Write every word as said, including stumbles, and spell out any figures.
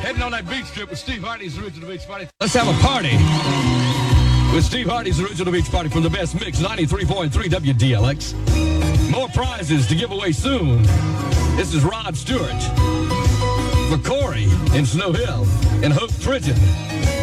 Heading on that beach trip with Steve Hardy's Original Beach Party. Let's have a party with Steve Hardy's Original Beach Party from the best mix, ninety-three point three W D L X. More prizes to give away soon. This is Rod Stewart for Corey in Snow Hill and Hope Tritton.